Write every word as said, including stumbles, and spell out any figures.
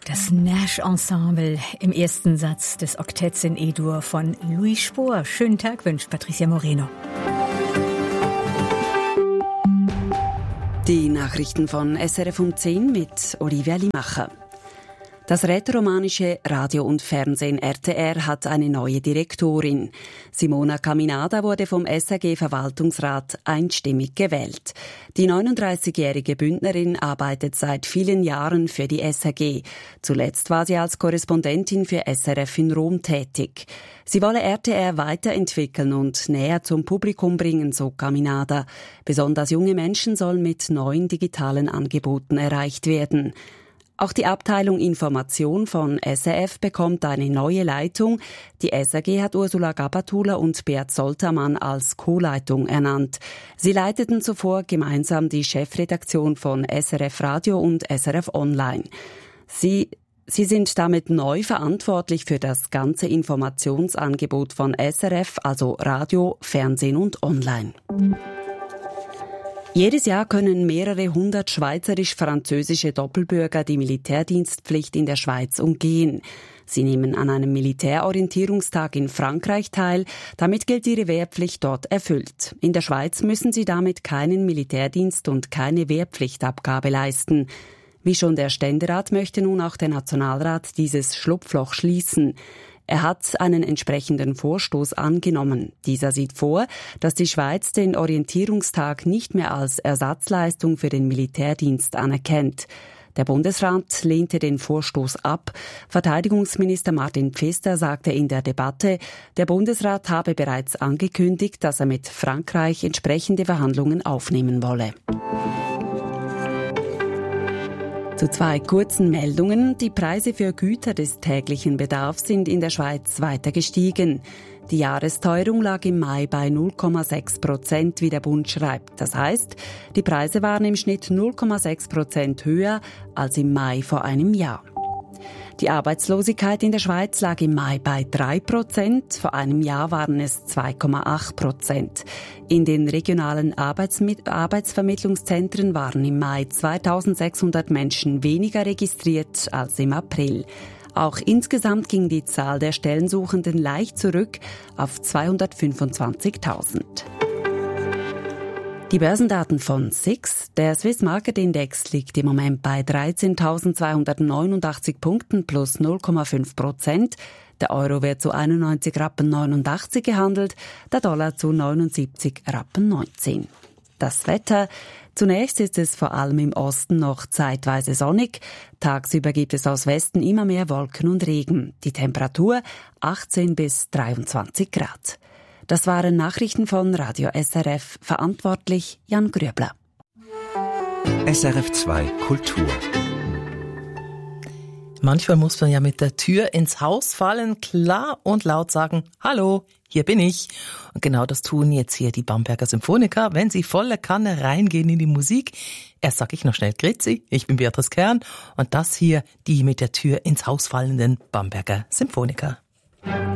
Das Nash-Ensemble im ersten Satz des Oktetts in E-Dur von Louis Spohr. Schönen Tag wünscht Patricia Moreno. Die Nachrichten von S R F um zehn mit Olivia Limacher. Das rätoromanische Radio und Fernsehen R T R hat eine neue Direktorin. Simona Caminada wurde vom S R G-Verwaltungsrat einstimmig gewählt. Die neununddreißigjährige Bündnerin arbeitet seit vielen Jahren für die S R G. Zuletzt war sie als Korrespondentin für S R F in Rom tätig. Sie wolle R T R weiterentwickeln und näher zum Publikum bringen, so Caminada. Besonders junge Menschen sollen mit neuen digitalen Angeboten erreicht werden. Auch die Abteilung Information von S R F bekommt eine neue Leitung. Die S R G hat Ursula Gabatuller und Beat Soltermann als Co-Leitung ernannt. Sie leiteten zuvor gemeinsam die Chefredaktion von S R F Radio und S R F Online. Sie Sie sind damit neu verantwortlich für das ganze Informationsangebot von S R F, also Radio, Fernsehen und Online. Jedes Jahr können mehrere hundert schweizerisch-französische Doppelbürger die Militärdienstpflicht in der Schweiz umgehen. Sie nehmen an einem Militärorientierungstag in Frankreich teil. Damit gilt ihre Wehrpflicht dort erfüllt. In der Schweiz müssen sie damit keinen Militärdienst und keine Wehrpflichtabgabe leisten. Wie schon der Ständerat möchte nun auch der Nationalrat dieses Schlupfloch schließen. Er hat einen entsprechenden Vorstoß angenommen. Dieser sieht vor, dass die Schweiz den Orientierungstag nicht mehr als Ersatzleistung für den Militärdienst anerkennt. Der Bundesrat lehnte den Vorstoß ab. Verteidigungsminister Martin Pfister sagte in der Debatte, der Bundesrat habe bereits angekündigt, dass er mit Frankreich entsprechende Verhandlungen aufnehmen wolle. Zu zwei kurzen Meldungen. Die Preise für Güter des täglichen Bedarfs sind in der Schweiz weiter gestiegen. Die Jahresteuerung lag im Mai bei null Komma sechs Prozent, wie der Bund schreibt. Das heißt, die Preise waren im Schnitt null Komma sechs Prozent höher als im Mai vor einem Jahr. Die Arbeitslosigkeit in der Schweiz lag im Mai bei drei Prozent, vor einem Jahr waren es zwei Komma acht Prozent. In den regionalen Arbeitsmi- Arbeitsvermittlungszentren waren im Mai zweitausendsechshundert Menschen weniger registriert als im April. Auch insgesamt ging die Zahl der Stellensuchenden leicht zurück auf zweihundertfünfundzwanzigtausend. Die Börsendaten von S I X. Der Swiss Market Index liegt im Moment bei dreizehntausendzweihundertneunundachtzig Punkten plus null Komma fünf Prozent. Der Euro wird zu einundneunzig Rappen neunundachtzig gehandelt, der Dollar zu neunundsiebzig Rappen neunzehn. Das Wetter. Zunächst ist es vor allem im Osten noch zeitweise sonnig. Tagsüber gibt es aus Westen immer mehr Wolken und Regen. Die Temperatur achtzehn bis dreiundzwanzig Grad. Das waren Nachrichten von Radio S R F, verantwortlich Jan Gröbler. S R F zwei Kultur. Manchmal muss man ja mit der Tür ins Haus fallen, klar und laut sagen, hallo, hier bin ich. Und genau das tun jetzt hier die Bamberger Symphoniker, wenn sie volle Kanne reingehen in die Musik. Erst sage ich noch schnell Grüezi, ich bin Beatrice Kern und das hier die mit der Tür ins Haus fallenden Bamberger Symphoniker.